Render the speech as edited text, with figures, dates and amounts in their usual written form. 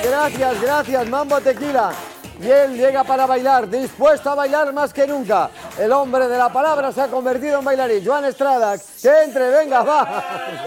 Gracias, gracias, Mambo Tequila. Y él llega para bailar, dispuesto a bailar más que nunca. El hombre de la palabra se ha convertido en bailarín. Joan Estrada, que entre, venga, va.